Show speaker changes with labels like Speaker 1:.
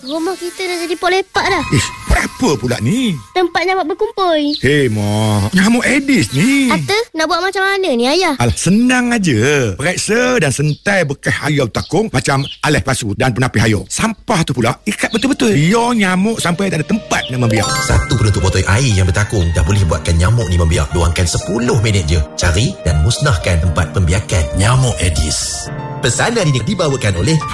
Speaker 1: Rumah kita dah jadi pot lepak dah.
Speaker 2: Apa pula ni?
Speaker 1: Tempat nyamuk berkumpul.
Speaker 2: Hei, Mak. Nyamuk Aedes ni.
Speaker 1: Kata, nak buat macam mana ni, Ayah?
Speaker 2: Alah, senang aja. Periksa dan sentai bekas hayau takung macam alas pasu dan penapis hayau. Sampah tu pula ikat betul-betul. Biar nyamuk sampai tak ada tempat nak membiak.
Speaker 3: Satu penutup botol air yang bertakung dah boleh buatkan nyamuk ni membiak. Luangkan 10 minit je. Cari dan musnahkan tempat pembiakan nyamuk Aedes. Pesanan ini dibawakan oleh